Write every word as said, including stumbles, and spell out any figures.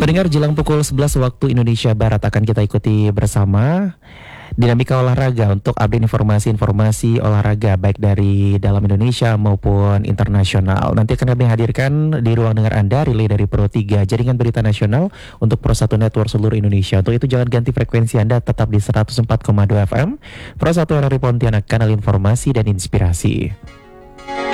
Pendengar, jelang pukul sebelas waktu Indonesia Barat akan kita ikuti bersama dinamika olahraga untuk update informasi-informasi olahraga baik dari dalam Indonesia maupun internasional. Nanti akan kami hadirkan di ruang dengar Anda relay dari Pro tiga, jaringan berita nasional untuk Pro satu Network seluruh Indonesia. Untuk itu jangan ganti frekuensi Anda, tetap di seratus empat koma dua F M Pro satu R R I Pontianak, kanal informasi dan inspirasi.